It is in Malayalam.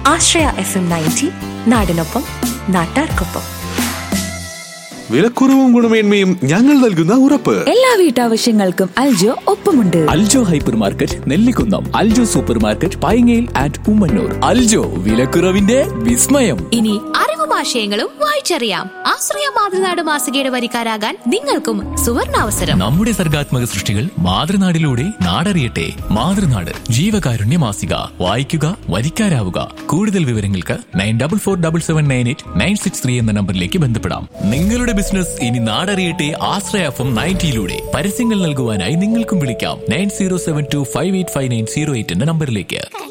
ആശ്രയ FM 90 നാടിനൊപ്പം നാട്ടാർക്കൊപ്പം. വിലക്കുറവും ഗുണമേന്മയും ഞങ്ങൾ നൽകുന്ന ഉറപ്പ്. എല്ലാ വീട്ടാവശ്യങ്ങൾക്കും അൽജോ ഒപ്പമുണ്ട്. Aljo hyper market Nellikunnam, Aljo super market പൈങ്ങയിൽ and Ummannoor. Aljo വിലക്കുറവിന്റെ വിസ്മയം. ഇനി അറിവും ആശയങ്ങളും വായിച്ചറിയാം. ആശ്രയ മാതൃനാട് മാസികയുടെ വരിക്കാരാകാൻ നിങ്ങൾക്കും സുവർണാവസരം. നമ്മുടെ സർഗാത്മക സൃഷ്ടികൾ മാതൃനാടിലൂടെ നാടറിയട്ടെ. മാതൃനാട് ജീവകാരുണ്യ മാസിക. വായിക്കുക, വരിക്കാരാവുക. കൂടുതൽ വിവരങ്ങൾക്ക് 94477896 എന്ന നമ്പറിലേക്ക് ബന്ധപ്പെടാം. നിങ്ങളുടെ ബിസിനസ് ഇനി നാടറിയട്ടെ. ആശ്രയ FM 90 പരസ്യങ്ങൾ നൽകുവാനായി നിങ്ങൾക്കും വിളിക്കാം 9072585908 എന്ന നമ്പറിലേക്ക്.